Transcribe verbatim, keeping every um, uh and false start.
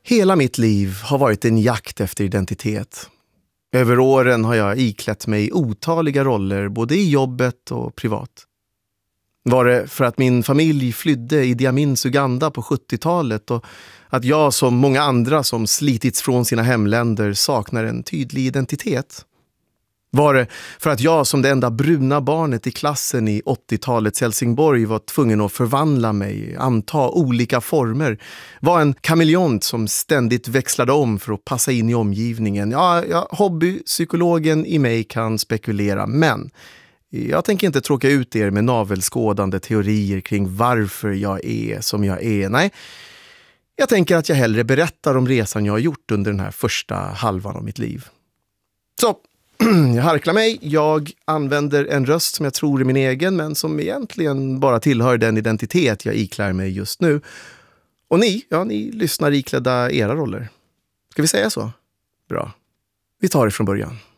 Hela mitt liv har varit en jakt efter identitet. Över åren har jag iklätt mig otaliga roller både i jobbet och privat. Var det för att min familj flydde Idi Amins Uganda på sjuttiotalet och att jag som många andra som slitits från sina hemländer saknar en tydlig identitet? Var det för att jag som det enda bruna barnet i klassen i åttiotalets Helsingborg var tvungen att förvandla mig, anta olika former, var en kameleont som ständigt växlade om för att passa in i omgivningen? Ja, ja, hobbypsykologen i mig kan spekulera, men jag tänker inte tråka ut er med navelskådande teorier kring varför jag är som jag är. Nej, jag tänker att jag hellre berättar om resan jag har gjort under den här första halvan av mitt liv. Så, jag harklar mig. Jag använder en röst som jag tror är min egen, men som egentligen bara tillhör den identitet jag iklär mig just nu. Och ni, ja, ni lyssnar iklädda era roller. Ska vi säga så? Bra. Vi tar det från början.